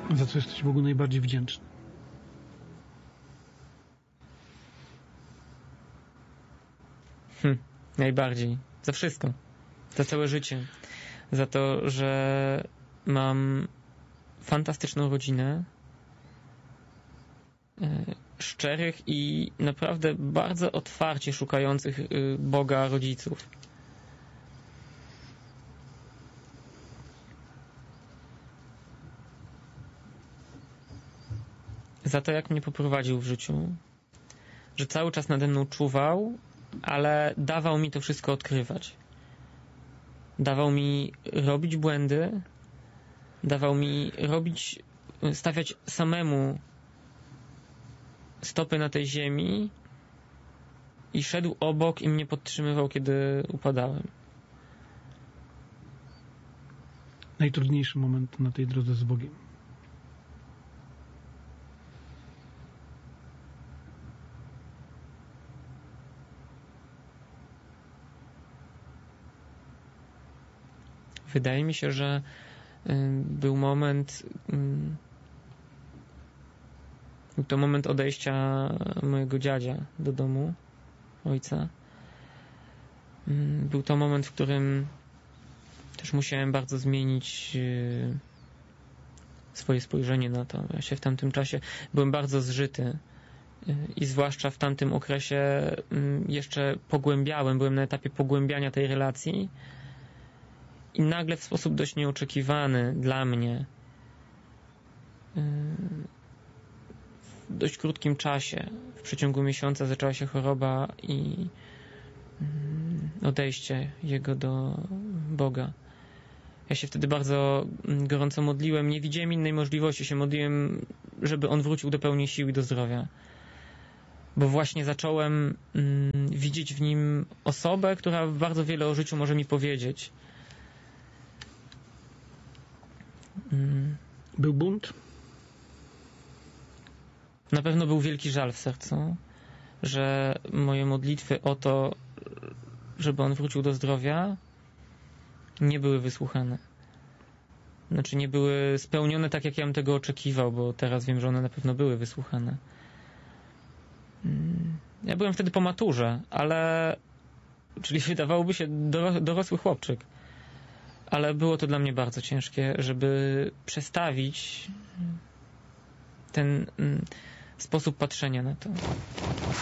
Za co jesteś Bogu najbardziej wdzięczny? Najbardziej. Za wszystko. Za całe życie. Za to, że mam fantastyczną rodzinę, szczerych i naprawdę bardzo otwarcie szukających Boga rodziców. Za to, jak mnie poprowadził w życiu, że cały czas nade mną czuwał, ale dawał mi to wszystko odkrywać. Dawał mi robić błędy, dawał mi stawiać samemu stopy na tej ziemi i szedł obok i mnie podtrzymywał, kiedy upadałem. Najtrudniejszy moment na tej drodze z Bogiem? Wydaje mi się, że był to moment odejścia mojego dziadzia do domu, ojca. Był to moment, w którym też musiałem bardzo zmienić swoje spojrzenie na to. Ja się w tamtym czasie byłem bardzo zżyty i zwłaszcza w tamtym okresie jeszcze byłem na etapie pogłębiania tej relacji i nagle w sposób dość nieoczekiwany dla mnie w dość krótkim czasie, w przeciągu miesiąca zaczęła się choroba i odejście jego do Boga. Ja się wtedy bardzo gorąco modliłem. Nie widziałem innej możliwości. Się modliłem, żeby on wrócił do pełnej sił i do zdrowia. Bo właśnie zacząłem widzieć w nim osobę, która bardzo wiele o życiu może mi powiedzieć. Był bunt? Na pewno był wielki żal w sercu, że moje modlitwy o to, żeby on wrócił do zdrowia, nie były wysłuchane. Znaczy nie były spełnione tak, jak ja bym tego oczekiwał, bo teraz wiem, że one na pewno były wysłuchane. Ja byłem wtedy po maturze, czyli wydawałoby się dorosły chłopczyk. Ale było to dla mnie bardzo ciężkie, żeby przestawić ten sposób patrzenia na to.